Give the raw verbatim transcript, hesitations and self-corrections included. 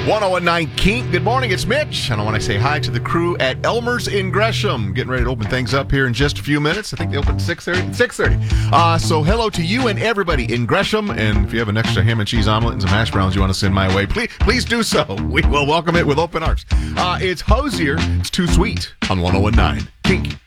one oh one nine Kink. Good morning, it's Mitch. And I want to say hi to the crew at Elmer's in Gresham. Getting ready to open things up here in just a few minutes. I think they open at six thirty. six thirty. Uh, so hello to you and everybody in Gresham. And if you have an extra ham and cheese omelet and some hash browns you want to send my way, please, please do so. We will welcome it with open arms. Uh, it's Hosier. It's Too Sweet on one oh one nine Kink.